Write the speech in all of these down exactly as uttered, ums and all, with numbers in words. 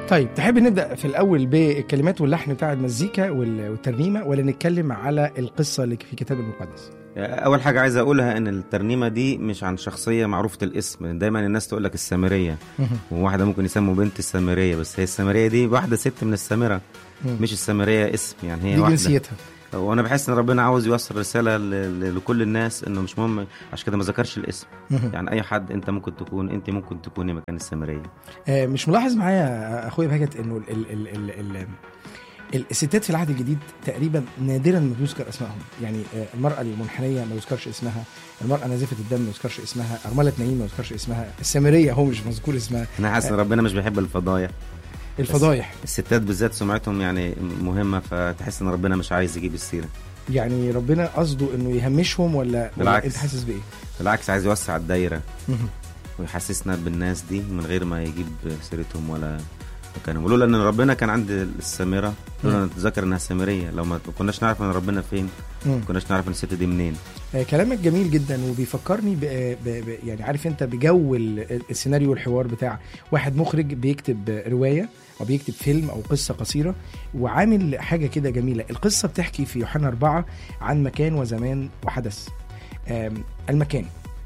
طيب تحب نبدأ في الأول بالكلمات واللحن بتاع المزيكا والترنيمة، ولا نتكلم على القصة اللي في الكتاب المقدس؟ اول حاجه عايز اقولها ان الترنيمه دي مش عن شخصيه معروفه الاسم. دايما الناس تقول لك السامريه، وواحده ممكن يسموا بنت السامريه، بس هي السامريه دي واحده ست من السامره، مش السامريه اسم، يعني هي دي واحده جنسيتها. وانا بحس ان ربنا عاوز يوصل رساله ل- لكل الناس انه مش مهم، عشان كده ما ذكرش الاسم. يعني اي حد انت ممكن تكون، انت ممكن تكوني مكان السامريه. آه مش ملاحظ معايا اخويا بهجت انه ال ال ال ال ال الستات في العهد الجديد تقريبا نادرا ما بيذكر اسمائهم؟ يعني المرأة المنحنية ما يذكرش اسمها، المرأة نازفة الدم ما يذكرش اسمها، أرملة نعيم ما يذكرش اسمها، السامرية هو مش مذكور اسمها. انا حاسس ان ربنا مش بيحب الفضايح. الفضايح الستات بالذات سمعتهم يعني مهمة، فتحس ان ربنا مش عايز يجيب السيرة. يعني ربنا قصده انه يهمشهم ولا, ولا انت حاسس بايه؟ بالعكس، عايز يوسع الدايرة ويحسسنا بالناس دي من غير ما يجيب سيرتهم ولا مكانهم. ولولا ان ربنا كان عند السامرة، لولا نتذكر انها سامرية، لو ما كناش نعرف ان ربنا فين، ما كناش نعرف ان الست دي منين. آه كلامك جميل جدا، وبيفكرني ب ب ب يعني عارف انت بجو السيناريو والحوار بتاع واحد مخرج بيكتب رواية أو بيكتب فيلم أو قصة قصيرة، وعامل حاجة كده جميلة. القصة بتحكي في يوحنا أربعة عن مكان وزمان وحدث. المكان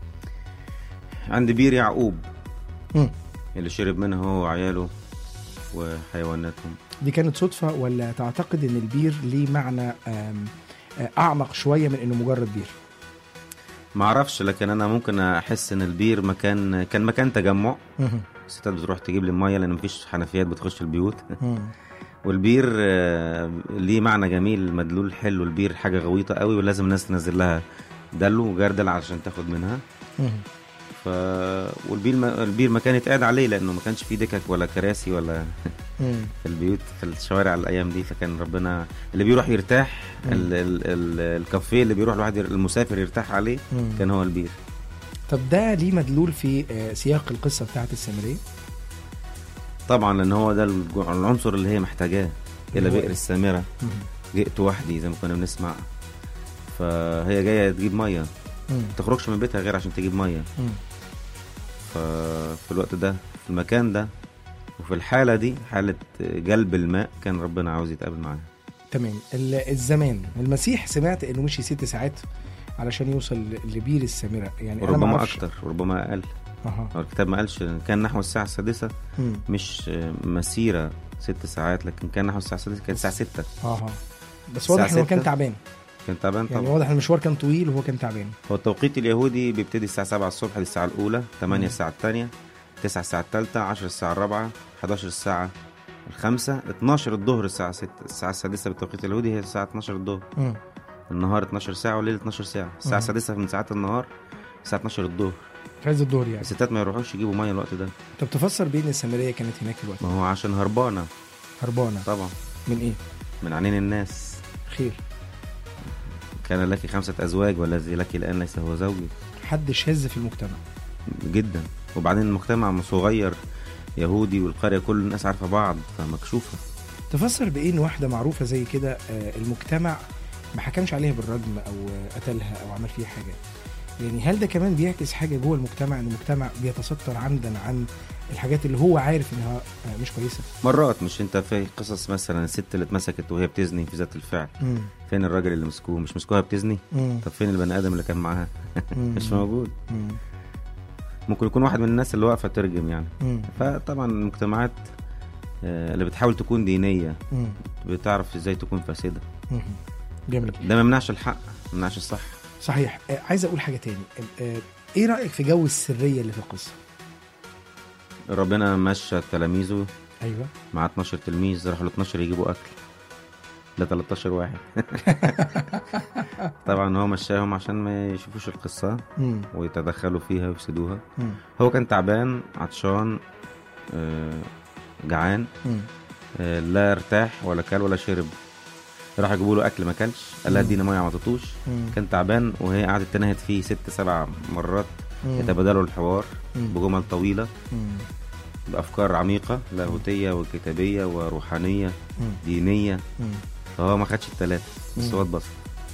عند بير يعقوب م. اللي شرب منها هو وعياله وحيواناتهم. دي كانت صدفة ولا تعتقد ان البير ليه معنى أعمق شوية من انه مجرد بير؟ ما اعرفش، لكن انا ممكن احس ان البير مكان كان مكان تجمع. الستات بتروح تجيب لي الميه لان مفيش حنفيات بتخش البيوت. والبير ليه معنى جميل، مدلول حلو. البير حاجه غويطه قوي ولازم الناس تنزل لها دلو وجردل عشان تاخد منها. ف والبير البير مكان يتقعد عليه لانه ما كانش فيه دكك ولا كراسي ولا في البيوت في الشوارع الايام دي. فكان ربنا اللي بيروح يرتاح، ال ال ال الكافيه اللي بيروح الواحد المسافر يرتاح عليه كان هو البير. طب ده ليه مدلول في سياق القصه بتاعت السامريه؟ طبعا لان هو ده العنصر اللي هي محتاجاه. الى بئر السامره جئت وحدي زي ما كنا بنسمع. فهي جايه تجيب ميه، ما تخرجش من بيتها غير عشان تجيب ميه. ففي الوقت ده في المكان ده وفي الحالة دي، حالة جلب الماء، كان ربنا عاوز يتقابل معانا. تمام. الزمان المسيح سمعت انه مشي ست ساعات علشان يوصل لبير السامرة، يعني وربما اكتر وربما اقل. أه. الكتاب ما قالش، كان نحو الساعة السادسة. م. مش مسيرة ست ساعات، لكن كان نحو الساعة السادسة، كانت الساعة ستة. اه بس واضح انه كان تعبان. كان تعبان طبعا، يعني واضح المشوار كان طويل وهو كان تعبان. هو التوقيت اليهودي بيبتدي الساعة سبعة الصبح، دي الساعة الأولى، ثمانية الساعة الثانية، تسعة الساعة الثالثة، عشرة الساعة الرابعة، حداشر الساعة الخامسة، اتناشر الظهر الساعة ستة. الساعة السادسة بالتوقيت اليهودي هي الساعة اتناشر الظهر. النهار اتناشر ساعة والليل اتناشر ساعة. الساعة السادسة من ساعات النهار الساعة اتناشر الظهر، في عز الظهر يعني. الستات ما يروحوش يجيبوا مية الوقت ده. طب تفسر بين السامرية كانت هناك الوقت؟ ما هو عشان هربانة. هربانة طبعا. من ايه؟ من عنين الناس. خير. كان لك خمسة أزواج والذي لك الآن ليس هو زوجي. حد شاذ في المجتمع جدا. وبعدين المجتمع صغير يهودي والقرية كل الناس عارفة بعض، فمكشوفة. تفسر بإيه إن واحدة معروفة زي كده المجتمع ما حكمش عليها بالرجم أو قتلها أو عمل فيها حاجة؟ يعني هل ده كمان بيعكس حاجة جوه المجتمع، إن المجتمع بيتستر عمدا عن الحاجات اللي هو عارف إنها مش كويسة؟ مرات. مش انت في قصص مثلا الست اللي اتمسكت وهي بتزني في ذات الفعل، مم. فين الراجل اللي مسكوه؟ مش مسكوها بتزني؟ مم. طب فين البني آدم اللي كان معاها؟ مش موجود. مم. ممكن يكون واحد من الناس اللي واقفة ترجم يعني. مم. فطبعا المجتمعات اللي بتحاول تكون دينية مم. بتعرف ازاي تكون فاسدة. مم. جميل. ده ما يمنعش الحق، ما يمنعش الصح. صحيح. آه عايز اقول حاجة تاني. آه ايه رأيك في جو السرية اللي في القصة؟ ربنا مشى تلاميذه. ايوه. مع اتناشر تلميذ، راحوا ل اتناشر يجيبوا اكل. ده تلتاشر واحد. طبعا هو مشاهم عشان ما يشوفوش القصة مم. ويتدخلوا فيها ويفسدوها. مم. هو كان تعبان، عطشان، آه جعان، آه لا ارتاح ولا كل ولا شرب. راح يجيبوا له اكل ما كلش، قال لها ادينا ميه ما عطتوش. كان تعبان وهي قعدت تنهد فيه ست سبع مرات. مم. يتبادلوا الحوار مم. بجمل طويله مم. بافكار عميقه لاهوتيه وكتابيه وروحانيه مم. دينيه. مم. فهو ما خدش الثلاثه بس هو اتبسط.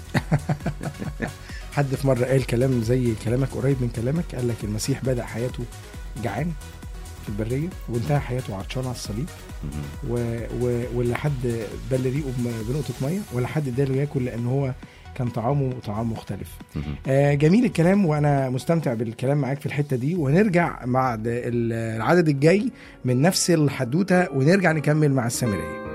حد في مره قال كلام زي كلامك، قريب من كلامك، قال لك المسيح بدأ حياته جعان. في البريه وانتهى حياته عطشان على الصليب، و... و... ولا حد بل ريقه بنقطه ميه، ولا حد اداله ياكل لان هو كان طعامه طعام مختلف. آه جميل الكلام، وانا مستمتع بالكلام معاك في الحته دي، ونرجع مع العدد الجاي من نفس الحدوته ونرجع نكمل مع السامريه.